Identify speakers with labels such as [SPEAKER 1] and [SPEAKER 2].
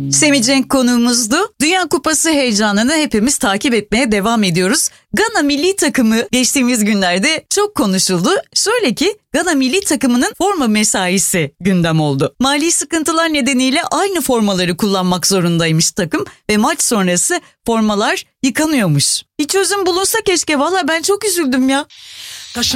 [SPEAKER 1] Semih Cenk konuğumuzdu. Dünya Kupası heyecanını hepimiz takip etmeye devam ediyoruz. Gana milli takımı geçtiğimiz günlerde çok konuşuldu. Şöyle ki Gana milli takımının forma mesaisi gündem oldu. Mali sıkıntılar nedeniyle aynı formaları kullanmak zorundaymış takım ve maç sonrası formalar yıkanıyormuş. Bir çözüm bulunsa keşke, valla ben çok üzüldüm ya.